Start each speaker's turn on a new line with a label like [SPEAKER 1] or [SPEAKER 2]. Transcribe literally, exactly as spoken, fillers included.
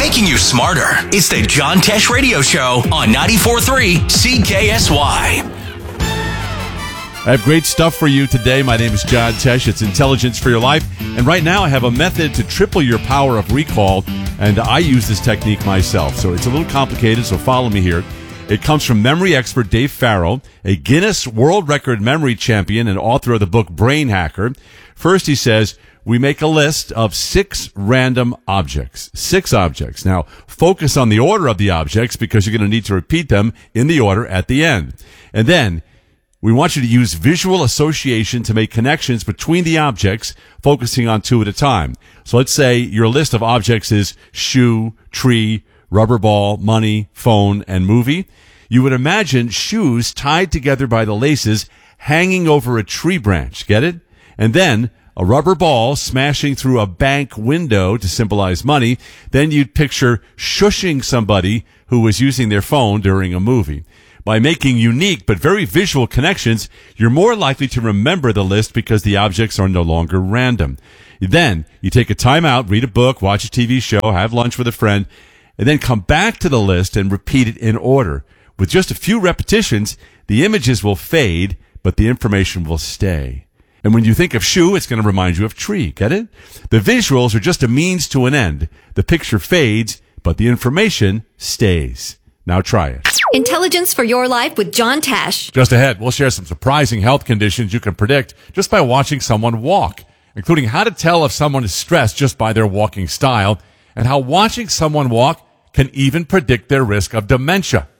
[SPEAKER 1] making you smarter. It's the John Tesh Radio Show on ninety-four point three C K S Y.
[SPEAKER 2] I have great stuff for you today. My name is John Tesh. It's Intelligence for Your Life. And right now I have a method to triple your power of recall, and I use this technique myself. So it's a little complicated, so follow me here. It comes from memory expert Dave Farrow, a Guinness World Record memory champion and author of the book Brain Hacker. First, he says, we make a list of six random objects. Six objects. Now, focus on the order of the objects because you're going to need to repeat them in the order at the end. And then, we want you to use visual association to make connections between the objects, focusing on two at a time. So let's say your list of objects is shoe, tree, rubber ball, money, phone, and movie. You would imagine shoes tied together by the laces hanging over a tree branch. Get it? And then a rubber ball smashing through a bank window to symbolize money. Then you'd picture shushing somebody who was using their phone during a movie. By making unique but very visual connections, you're more likely to remember the list because the objects are no longer random. Then you take a time out, read a book, watch a T V show, have lunch with a friend, and then come back to the list and repeat it in order. With just a few repetitions, the images will fade, but the information will stay. And when you think of shoe, it's going to remind you of tree. Get it? The visuals are just a means to an end. The picture fades, but the information stays. Now try it.
[SPEAKER 3] Intelligence for Your Life with John Tesh.
[SPEAKER 2] Just ahead, we'll share some surprising health conditions you can predict just by watching someone walk, including how to tell if someone is stressed just by their walking style, and how watching someone walk can even predict their risk of dementia.